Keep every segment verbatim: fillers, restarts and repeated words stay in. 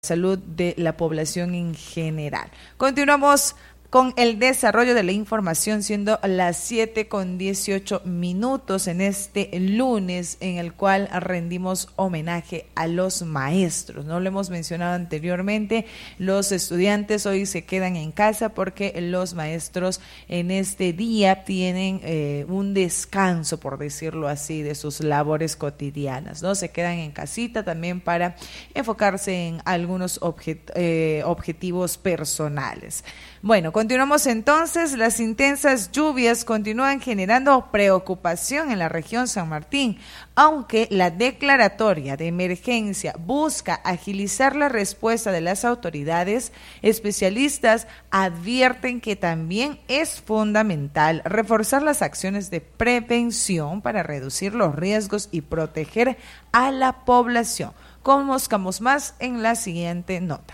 salud de la población en general. Continuamos con el desarrollo de la información, siendo las siete con dieciocho minutos en este lunes en el cual rendimos homenaje a los maestros. No lo hemos mencionado anteriormente, los estudiantes hoy se quedan en casa porque los maestros en este día tienen eh, un descanso, por decirlo así, de sus labores cotidianas, ¿no? Se quedan en casita también para enfocarse en algunos objet- eh, objetivos personales. Bueno, continuamos entonces. Las intensas lluvias continúan generando preocupación en la región San Martín, aunque la declaratoria de emergencia busca agilizar la respuesta de las autoridades. Especialistas advierten que también es fundamental reforzar las acciones de prevención para reducir los riesgos y proteger a la población. Conozcamos más en la siguiente nota.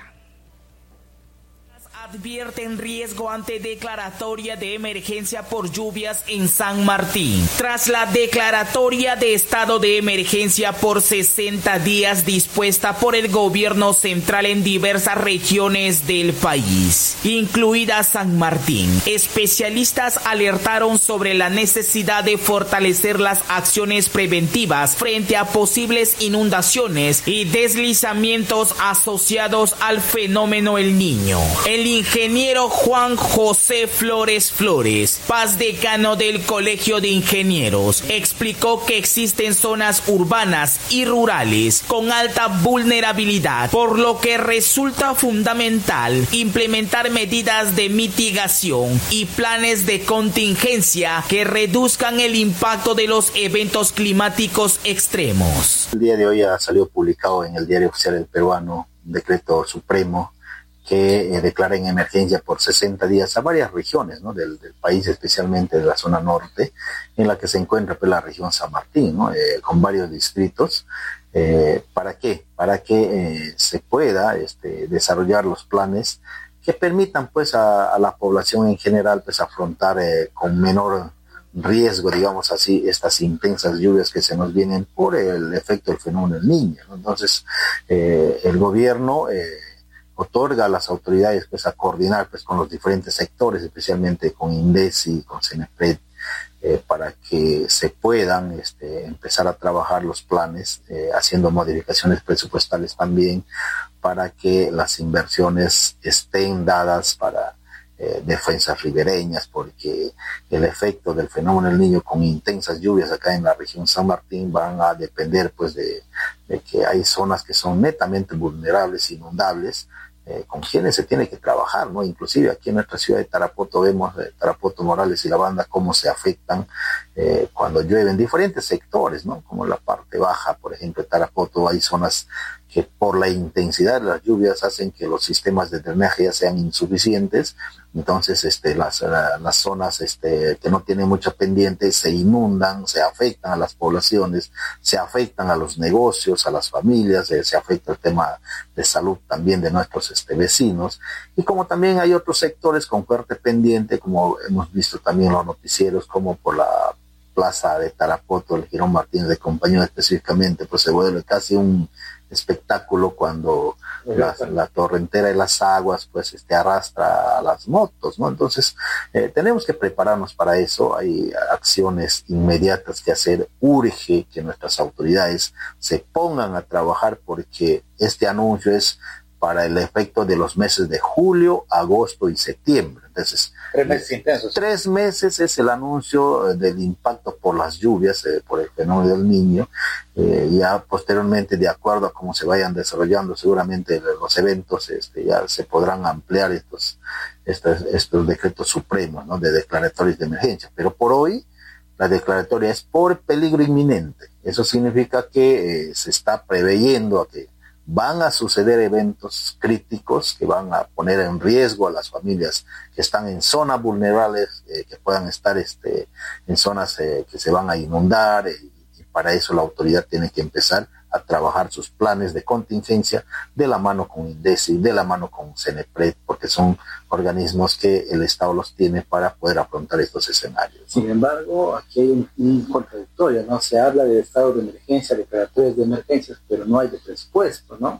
Advierten riesgo ante declaratoria de emergencia por lluvias en San Martín. Tras la declaratoria de estado de emergencia por sesenta días dispuesta por el gobierno central en diversas regiones del país, incluida San Martín, especialistas alertaron sobre la necesidad de fortalecer las acciones preventivas frente a posibles inundaciones y deslizamientos asociados al fenómeno El Niño. El ingeniero Juan José Flores Flores, paz decano del Colegio de Ingenieros, explicó que existen zonas urbanas y rurales con alta vulnerabilidad, por lo que resulta fundamental implementar medidas de mitigación y planes de contingencia que reduzcan el impacto de los eventos climáticos extremos. El día de hoy ha salido publicado en el Diario Oficial del Peruano un decreto supremo que eh, declara en emergencia por sesenta días a varias regiones, ¿no? del, del país, especialmente de la zona norte, en la que se encuentra pues, la región San Martín, ¿no? eh, con varios distritos. Eh, ¿Para qué? Para que eh, se pueda este, desarrollar los planes que permitan pues, a, a la población en general pues, afrontar eh, con menor riesgo, digamos así, estas intensas lluvias que se nos vienen por el efecto del fenómeno El Niño, ¿no? Entonces, eh, el gobierno Eh, otorga a las autoridades pues a coordinar pues con los diferentes sectores, especialmente con INDECI, con CENEPRED, eh, para que se puedan este, empezar a trabajar los planes, eh, haciendo modificaciones presupuestales también, para que las inversiones estén dadas para eh, defensas ribereñas, porque el efecto del fenómeno El Niño con intensas lluvias acá en la región San Martín van a depender pues de, de que hay zonas que son netamente vulnerables, inundables, Eh, con quienes se tiene que trabajar, ¿no? Inclusive aquí en nuestra ciudad de Tarapoto vemos eh, Tarapoto, Morales y La Banda cómo se afectan eh, cuando llueven diferentes sectores, ¿no? Como la parte baja, por ejemplo, de Tarapoto hay zonas que por la intensidad de las lluvias hacen que los sistemas de drenaje ya sean insuficientes, entonces este, las, las zonas este, que no tienen mucha pendiente se inundan, se afectan a las poblaciones, se afectan a los negocios, a las familias, eh, se afecta el tema de salud también de nuestros este, vecinos, y como también hay otros sectores con fuerte pendiente, como hemos visto también en los noticieros, como por la plaza de Tarapoto, el Girón Martínez de Compañía específicamente, pues se vuelve casi un espectáculo cuando la, la torrentera de las aguas pues este arrastra a las motos, ¿no? Entonces eh, tenemos que prepararnos para eso. Hay acciones inmediatas que hacer. Urge que nuestras autoridades se pongan a trabajar, porque este anuncio es para el efecto de los meses de julio, agosto y septiembre. Entonces, tres meses intensos. Tres meses es el anuncio del impacto por las lluvias, eh, por el fenómeno del Niño. Eh, ya posteriormente, de acuerdo a cómo se vayan desarrollando, seguramente los eventos este, ya se podrán ampliar estos, estos, estos decretos supremos, ¿no? De declaratorias de emergencia. Pero por hoy, la declaratoria es por peligro inminente. Eso significa que eh, se está preveyendo a que van a suceder eventos críticos que van a poner en riesgo a las familias que están en zonas vulnerables, eh, que puedan estar este, en zonas eh, que se van a inundar, eh, y para eso la autoridad tiene que empezar a trabajar sus planes de contingencia de la mano con INDECI, de la mano con CENEPRED, porque son organismos que el Estado los tiene para poder afrontar estos escenarios, ¿no? Sin embargo, aquí hay un, un contradictorio, ¿no? Se habla de estado de emergencia, declaratorias de emergencias, pero no hay de presupuesto, ¿no?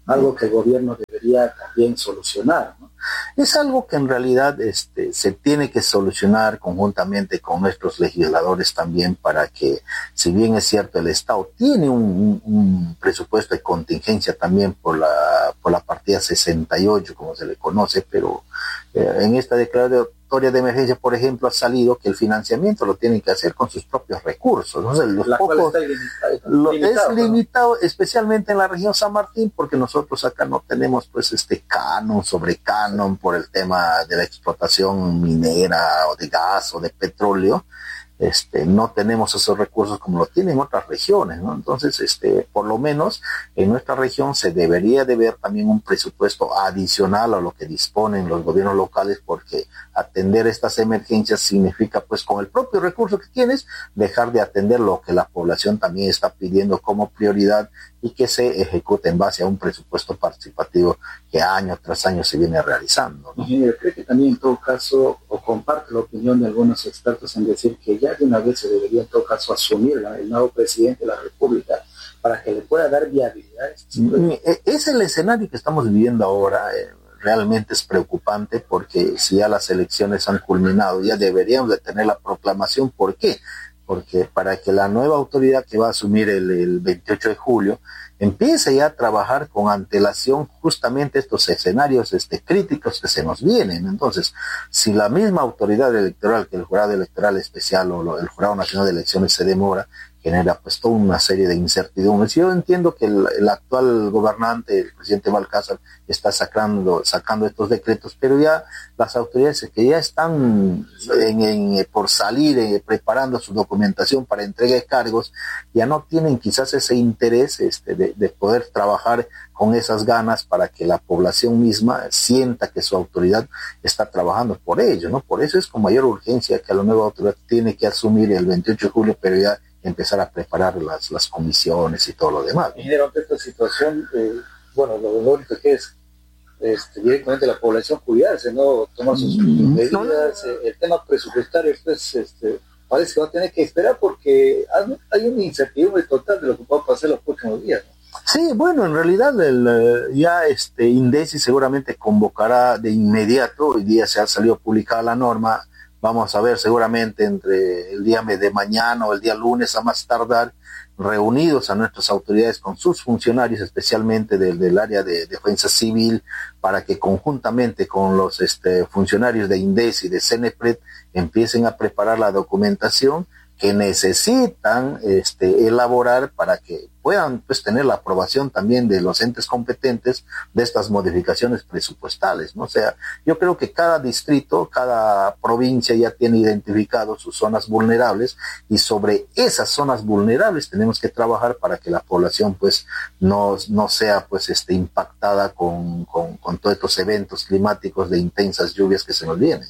algo que el gobierno debería también solucionar, ¿no? Es algo que en realidad este, se tiene que solucionar conjuntamente con nuestros legisladores también, para que, si bien es cierto, el Estado tiene un, un, un presupuesto de contingencia también por la, por la partida sesenta y ocho, como se le conoce, pero eh, en esta declaratoria de emergencia, por ejemplo, ha salido que el financiamiento lo tienen que hacer con sus propios recursos, ¿no? O sea, los la pocos, cual está limitado, lo, limitado, es ¿no? limitado, especialmente en la región San Martín, porque nosotros acá no tenemos pues este canon sobre canon por el tema de la explotación minera o de gas o de petróleo. Este, no tenemos esos recursos como lo tienen otras regiones, ¿no? Entonces, este, por lo menos en nuestra región se debería de ver también un presupuesto adicional a lo que disponen los gobiernos locales, porque atender estas emergencias significa, pues, con el propio recurso que tienes, dejar de atender lo que la población también está pidiendo como prioridad, y que se ejecute en base a un presupuesto participativo que año tras año se viene realizando, ¿no? Ingeniero, creo que también en todo caso, o comparte la opinión de algunos expertos en decir que ya de una vez se debería en todo caso asumir la, el nuevo presidente de la República para que le pueda dar viabilidad. Es el escenario que estamos viviendo ahora. Eh, realmente es preocupante, porque si ya las elecciones han culminado, ya deberíamos de tener la proclamación. ¿Por qué? Porque para que la nueva autoridad que va a asumir el, el veintiocho de julio empiece ya a trabajar con antelación justamente estos escenarios este, críticos que se nos vienen. Entonces, si la misma autoridad electoral, que el jurado electoral especial o lo, el jurado nacional de elecciones se demora, genera pues toda una serie de incertidumbres. Yo entiendo que el, el actual gobernante, el presidente Balcázar, está sacando, sacando estos decretos, pero ya las autoridades que ya están en, en, por salir, eh, preparando su documentación para entrega de cargos, ya no tienen quizás ese interés este, de, de poder trabajar con esas ganas para que la población misma sienta que su autoridad está trabajando por ello, ¿no? Por eso es con mayor urgencia que la nueva autoridad tiene que asumir el veintiocho de julio, pero ya empezar a preparar las, las comisiones y todo lo demás. Ingeniero, ante esta situación, eh, bueno, lo, lo único que es este, directamente la población cuidarse, ¿no? Tomar sus mm, medidas. No, no. Eh, el tema presupuestario, pues, este, parece que va a tener que esperar, porque hay una incertidumbre total de lo que va a pasar los próximos días, ¿no? Sí, bueno, en realidad el, ya este INDECI seguramente convocará de inmediato. Hoy día se ha salido publicada la norma. Vamos a ver seguramente entre el día de mañana o el día lunes a más tardar, reunidos a nuestras autoridades con sus funcionarios, especialmente del, del área de defensa civil, para que conjuntamente con los este, funcionarios de INDECI y de CENEPRED empiecen a preparar la documentación que necesitan este, elaborar para que puedan pues tener la aprobación también de los entes competentes de estas modificaciones presupuestales, ¿no? O sea, yo creo que cada distrito, cada provincia ya tiene identificado sus zonas vulnerables, y sobre esas zonas vulnerables tenemos que trabajar para que la población pues no, no sea pues este impactada con, con, con todos estos eventos climáticos de intensas lluvias que se nos vienen.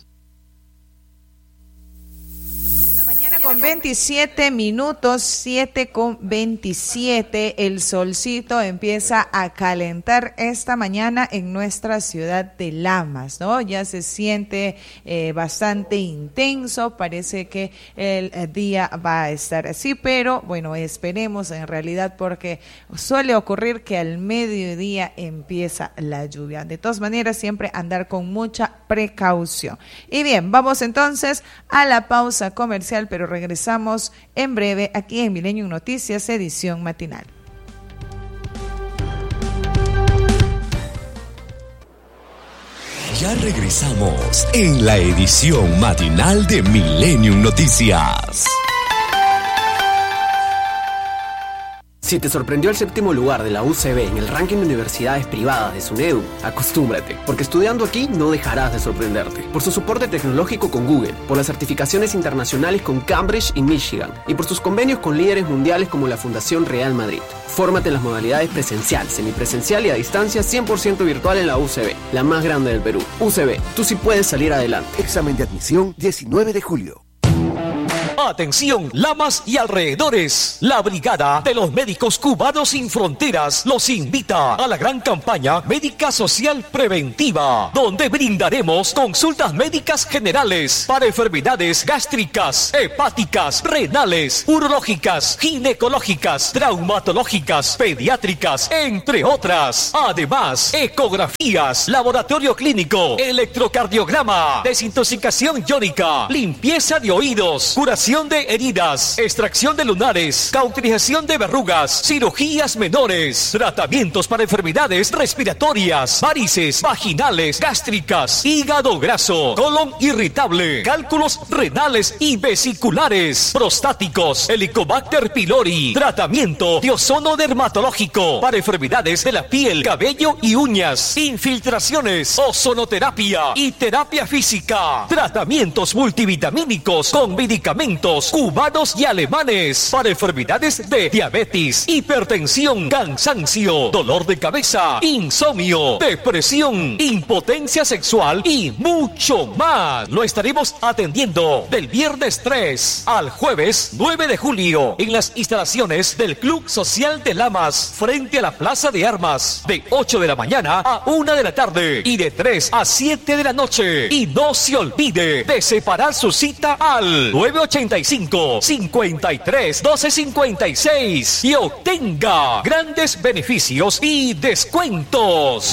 Con veintisiete minutos, siete con veintisiete, el solcito empieza a calentar esta mañana en nuestra ciudad de Lamas, ¿no? Ya se siente eh, bastante intenso, parece que el, el día va a estar así, pero bueno, esperemos en realidad, porque suele ocurrir que al mediodía empieza la lluvia. De todas maneras, siempre andar con mucha precaución. Y bien, vamos entonces a la pausa comercial, pero regresamos en breve aquí en Millennium Noticias, edición matinal. Ya regresamos en la edición matinal de Millennium Noticias. Si te sorprendió el séptimo lugar de la U C B en el ranking de universidades privadas de SUNEDU, acostúmbrate, porque estudiando aquí no dejarás de sorprenderte. Por su soporte tecnológico con Google, por las certificaciones internacionales con Cambridge y Michigan, y por sus convenios con líderes mundiales como la Fundación Real Madrid. Fórmate en las modalidades presencial, semipresencial y a distancia cien por ciento virtual en la U C B, la más grande del Perú. U C B, tú sí puedes salir adelante. Examen de admisión diecinueve de julio. Atención, Lamas y alrededores. La Brigada de los Médicos Cubanos Sin Fronteras los invita a la gran campaña médica social preventiva, donde brindaremos consultas médicas generales para enfermedades gástricas, hepáticas, renales, urológicas, ginecológicas, traumatológicas, pediátricas, entre otras. Además, ecografías, laboratorio clínico, electrocardiograma, desintoxicación iónica, limpieza de oídos, curación de heridas, extracción de lunares, cauterización de verrugas, cirugías menores, tratamientos para enfermedades respiratorias, varices, vaginales, gástricas, hígado graso, colon irritable, cálculos renales y vesiculares, prostáticos, Helicobacter pylori, tratamiento de ozono dermatológico para enfermedades de la piel, cabello y uñas, infiltraciones, ozonoterapia y terapia física, tratamientos multivitamínicos con medicamentos cubanos y alemanes para enfermedades de diabetes, hipertensión, cansancio, dolor de cabeza, insomnio, depresión, impotencia sexual y mucho más. Lo estaremos atendiendo del viernes tres al jueves nueve de julio en las instalaciones del Club Social de Lamas frente a la Plaza de Armas, de ocho de la mañana a una de la tarde y de tres a siete de la noche. Y no se olvide de separar su cita al nueve ochenta y cinco, cincuenta y tres, doce cincuenta y seis y obtenga grandes beneficios y descuentos.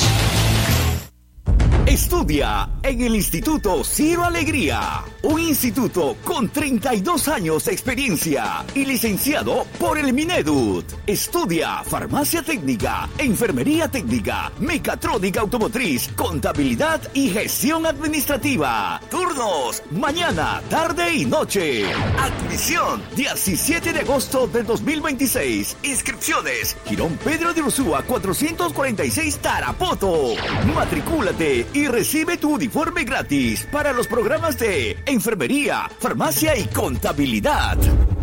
Estudia en el Instituto Ciro Alegría, un instituto con treinta y dos años de experiencia y licenciado por el Mineduc. Estudia farmacia técnica, enfermería técnica, mecatrónica automotriz, contabilidad y gestión administrativa. Turnos mañana, tarde y noche. Admisión diecisiete de agosto del dos mil veintiséis. Inscripciones Girón Pedro de Ursúa cuatrocientos cuarenta y seis Tarapoto. Matricúlate y recibe tu uniforme gratis para los programas de enfermería, farmacia y contabilidad.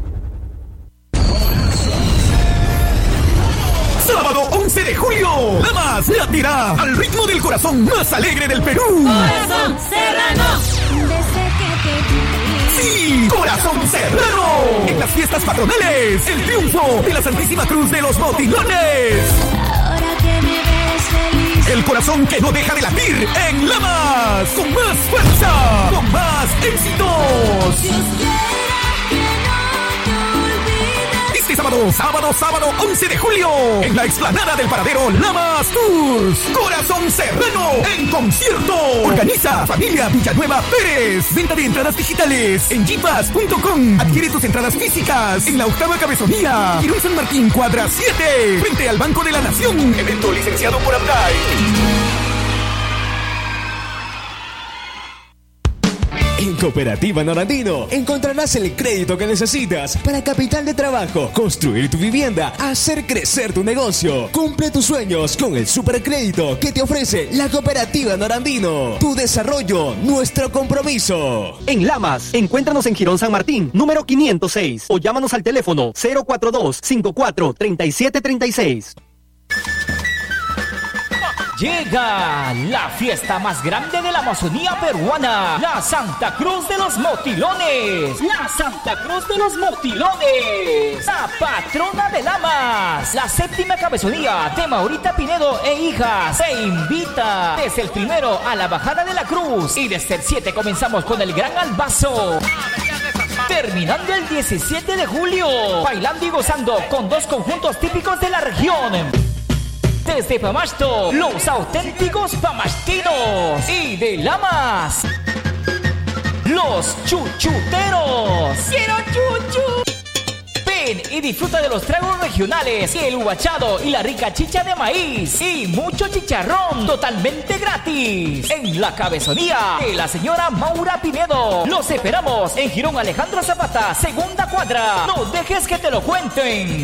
Sábado once de julio, Lamas latirá al ritmo del corazón más alegre del Perú. Corazón Serrano. Desde que te ¡Sí! ¡Corazón Serrano! En las fiestas patronales, el triunfo de la Santísima Cruz de los Motilones. Ahora que me ves feliz, el corazón que no deja de latir en Lamas, con más fuerza, con más éxitos. Dios quiera que no te olvides. Este sábado, sábado, sábado once de julio, en la explanada del paradero Lamas Tours, Corazón Serrano en concierto. Organiza Familia Villanueva Pérez. Venta de entradas digitales en gipas punto com. Adquiere tus entradas físicas en la octava cabezonía, Girón San Martín, cuadra siete, frente al Banco de la Nación. Evento licenciado por Abdai. En Cooperativa Norandino encontrarás el crédito que necesitas para capital de trabajo, construir tu vivienda, hacer crecer tu negocio. Cumple tus sueños con el supercrédito que te ofrece la Cooperativa Norandino. Tu desarrollo, nuestro compromiso. En Lamas, encuéntranos en Girón San Martín, número quinientos seis, o llámanos al teléfono cero cuatro dos, cincuenta y cuatro, treinta y siete treinta y seis. Llega la fiesta más grande de la Amazonía peruana, la Santa Cruz de los Motilones. La Santa Cruz de los Motilones, la patrona de Lamas. La séptima cabezonía de Maurita Pinedo e hijas se invita desde el primero a la bajada de la cruz y desde el siete comenzamos con el gran albazo. Terminando el diecisiete de julio, bailando y gozando con dos conjuntos típicos de la región. Desde Pamasto, los auténticos pamastinos. Y de Lamas, los chuchuteros. ¡Quiero chuchu! Ven y disfruta de los tragos regionales, el guachado y la rica chicha de maíz. Y mucho chicharrón totalmente gratis. En la cabezonía de la señora Maura Pinedo. Los esperamos en Girón Alejandro Zapata, segunda cuadra. No dejes que te lo cuenten.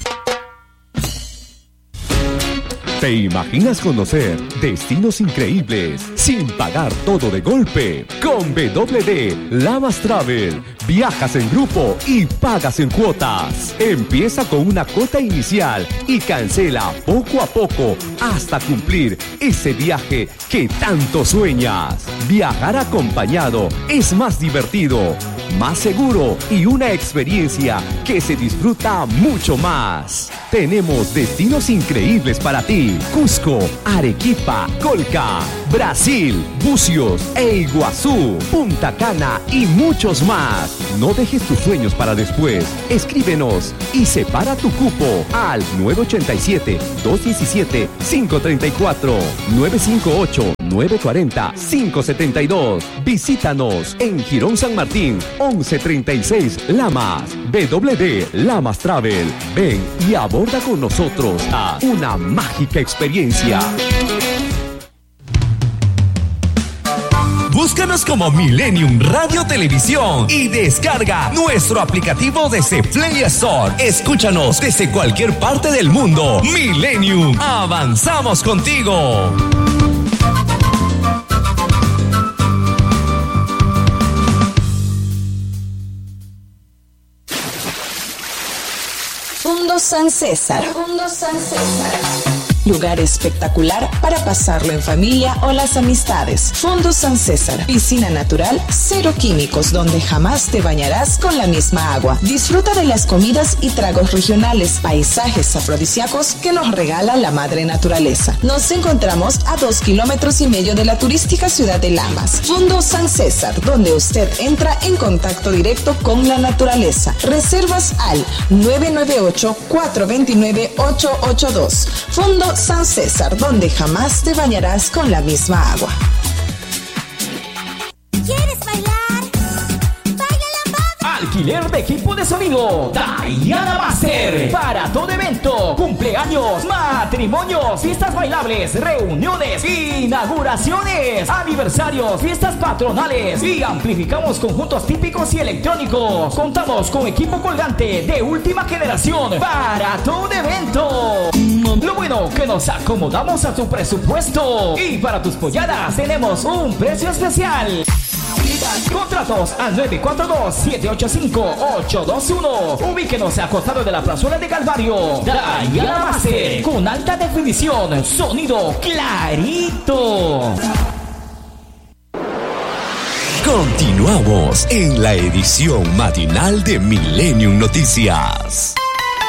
¿Te imaginas conocer destinos increíbles sin pagar todo de golpe? Con W D Lamas Travel, viajas en grupo y pagas en cuotas. Empieza con una cuota inicial y cancela poco a poco hasta cumplir ese viaje que tanto sueñas. Viajar acompañado es más divertido. más seguro y una experiencia que se disfruta mucho más. Tenemos destinos increíbles para ti: Cusco, Arequipa, Colca, Brasil, Bucios e Iguazú, Punta Cana y muchos más. No dejes tus sueños para después. Escríbenos y separa tu cupo al nueve ocho siete, dos uno siete, cinco tres cuatro, nueve cinco ocho, nueve cuatro cero, cinco siete dos. Visítanos en Girón San Martín, once treinta y seis Lamas. W W Lamas Travel. Ven y aborda con nosotros a una mágica experiencia. Búscanos como Millennium Radio Televisión y descarga nuestro aplicativo desde Play Store. Escúchanos desde cualquier parte del mundo. Millennium, avanzamos contigo. Fundo San César. Fundo San César. Lugar espectacular para pasarlo en familia o las amistades. Fondo San César. Piscina natural, cero químicos, donde jamás te bañarás con la misma agua. Disfruta de las comidas y tragos regionales, paisajes afrodisíacos que nos regala la madre naturaleza. Nos encontramos a dos kilómetros y medio de la turística ciudad de Lamas. Fondo San César, donde usted entra en contacto directo con la naturaleza. Reservas al nueve nueve ocho, cuatro dos nueve, ocho ocho dos. Fondo San César, donde jamás te bañarás con la misma agua. ¿Quieres bailar? ¡Baila la Alquiler de equipo de sonido Diana Master. Para todo evento, cumpleaños, matrimonios, fiestas bailables, reuniones, inauguraciones, aniversarios, fiestas patronales. Y amplificamos conjuntos típicos y electrónicos. Contamos con equipo colgante de última generación para todo evento. Lo bueno que nos acomodamos a tu presupuesto. Y para tus polladas tenemos un precio especial. Contratos al nueve cuatro dos, siete ocho cinco, ocho dos uno. Ubíquenos a costado de la plazuela de Calvario. Diana Master, con alta definición, sonido clarito. Continuamos en la edición matinal de Millennium Noticias.